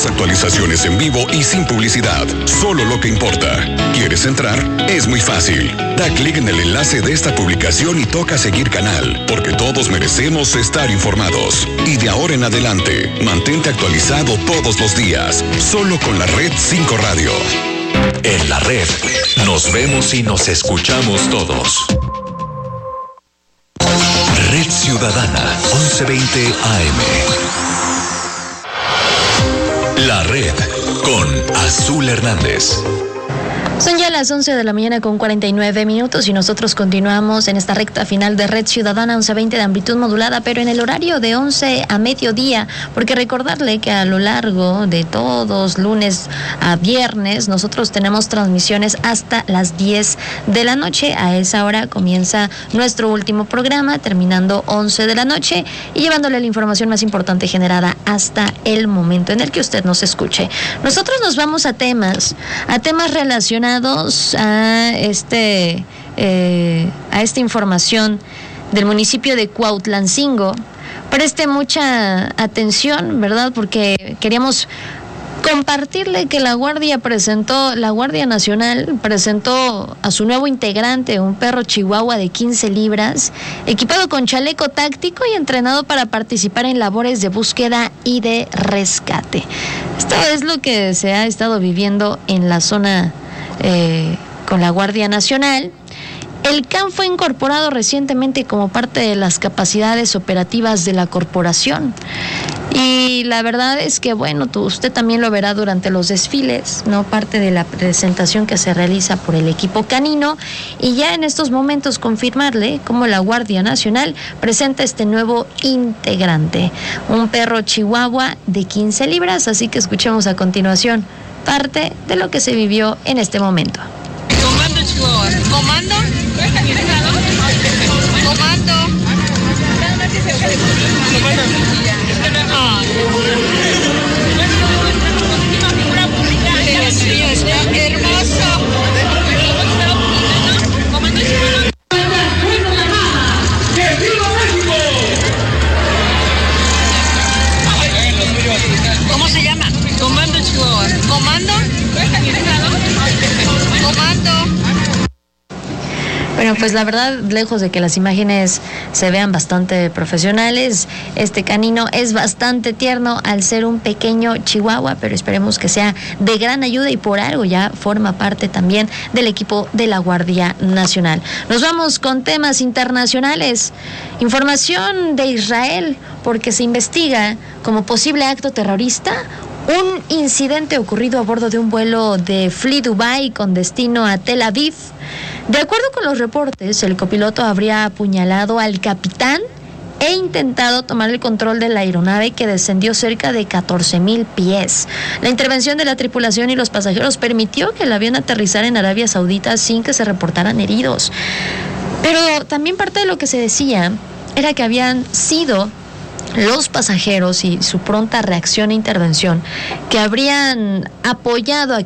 Las actualizaciones en vivo y sin publicidad. Solo lo que importa. ¿Quieres entrar? Es muy fácil. Da clic en el enlace de esta publicación y toca seguir canal, porque todos merecemos estar informados. Y de ahora en adelante, mantente actualizado todos los días. Solo con la Red 5 Radio. En la red, nos vemos y nos escuchamos todos. Red Ciudadana, 1120 AM. La red, con Azul Hernández. Son ya las 11 de la mañana con 49 minutos y nosotros continuamos en esta recta final de Red Ciudadana 1120 de amplitud modulada, pero en el horario de 11 a mediodía, porque recordarle que a lo largo de todos lunes a viernes nosotros tenemos transmisiones hasta las 10 de la noche. A esa hora comienza nuestro último programa, terminando 11 de la noche y llevándole la información más importante generada hasta el momento en el que usted nos escuche. Nosotros nos vamos a temas relacionados a esta información del municipio de Cuautlancingo. Preste mucha atención, ¿verdad? Porque queríamos compartirle que la Guardia Nacional presentó a su nuevo integrante, un perro chihuahua de 15 libras, equipado con chaleco táctico y entrenado para participar en labores de búsqueda y de rescate. Esto es lo que se ha estado viviendo en la zona con la Guardia Nacional. El CAN fue incorporado recientemente como parte de las capacidades operativas de la corporación. Y la verdad es que, bueno, usted también lo verá durante los desfiles, ¿no? Parte de la presentación que se realiza por el equipo canino. Y ya en estos momentos confirmarle cómo la Guardia Nacional presenta este nuevo integrante, un perro chihuahua de 15 libras. Así que escuchemos a continuación parte de lo que se vivió en este momento. Comando Chihuahua. ¿Comando? Comando. Dios mío, está hermoso. ¿Cómo se llama? Comando Chihuahua. ¿Comando? Comando. Bueno, pues la verdad, lejos de que las imágenes se vean bastante profesionales, este canino es bastante tierno al ser un pequeño chihuahua, pero esperemos que sea de gran ayuda y por algo ya forma parte también del equipo de la Guardia Nacional. Nos vamos con temas internacionales. Información de Israel, porque se investiga como posible acto terrorista un incidente ocurrido a bordo de un vuelo de Fly Dubai con destino a Tel Aviv. De acuerdo con los reportes, el copiloto habría apuñalado al capitán e intentado tomar el control de la aeronave que descendió cerca de 14,000 pies. La intervención de la tripulación y los pasajeros permitió que el avión aterrizara en Arabia Saudita sin que se reportaran heridos. Pero también parte de lo que se decía era que habían sido los pasajeros y su pronta reacción e intervención que habrían apoyado a